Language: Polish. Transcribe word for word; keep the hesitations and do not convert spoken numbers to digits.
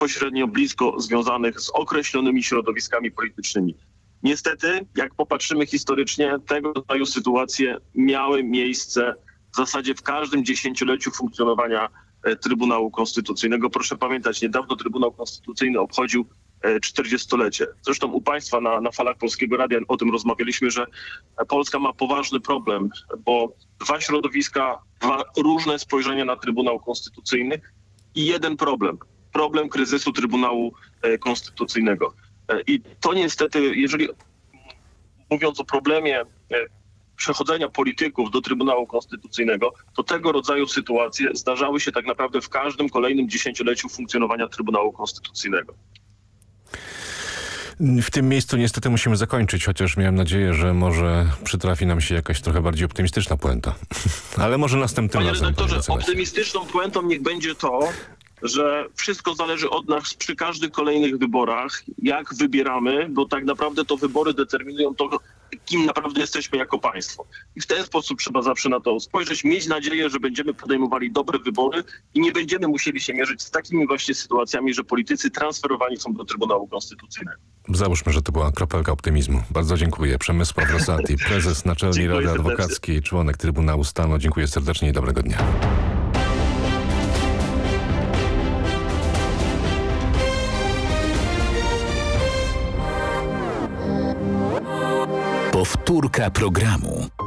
bezpośrednio blisko związanych z określonymi środowiskami politycznymi. Niestety, jak popatrzymy historycznie, tego rodzaju sytuacje miały miejsce w zasadzie w każdym dziesięcioleciu funkcjonowania Trybunału Konstytucyjnego. Proszę pamiętać, niedawno Trybunał Konstytucyjny obchodził czterdziestolecie. Zresztą u państwa na, na falach Polskiego Radia o tym rozmawialiśmy, że Polska ma poważny problem, bo dwa środowiska, dwa różne spojrzenia na Trybunał Konstytucyjny i jeden problem. Problem kryzysu Trybunału Konstytucyjnego. I to niestety, jeżeli mówiąc o problemie przechodzenia polityków do Trybunału Konstytucyjnego, to tego rodzaju sytuacje zdarzały się tak naprawdę w każdym kolejnym dziesięcioleciu funkcjonowania Trybunału Konstytucyjnego. W tym miejscu niestety musimy zakończyć, chociaż miałem nadzieję, że może przytrafi nam się jakaś trochę bardziej optymistyczna puenta. Ale może następnym Panie razem. redaktorze, optymistyczną puentą niech będzie to, że wszystko zależy od nas przy każdych kolejnych wyborach, jak wybieramy, bo tak naprawdę to wybory determinują to, kim naprawdę jesteśmy jako państwo. I w ten sposób trzeba zawsze na to spojrzeć, mieć nadzieję, że będziemy podejmowali dobre wybory i nie będziemy musieli się mierzyć z takimi właśnie sytuacjami, że politycy transferowani są do Trybunału Konstytucyjnego. Załóżmy, że to była kropelka optymizmu. Bardzo dziękuję. Przemysław Rosati, prezes Naczelnej Dziękuję Rady serdecznie. Adwokackiej, członek Trybunału Stanu. Dziękuję serdecznie i dobrego dnia. Powtórka programu.